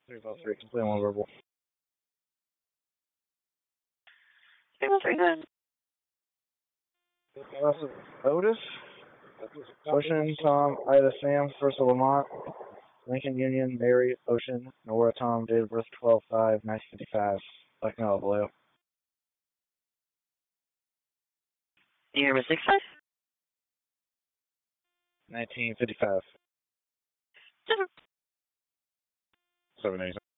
353, complete one verbal. 353, good. Otis, Ocean, Tom, Ida, Sam, First of Lamont, Lincoln Union, Mary, Ocean, Nora, Tom, date of birth 12/5/1955, Lucknow, Vallejo. Year was 65? 1955. 780.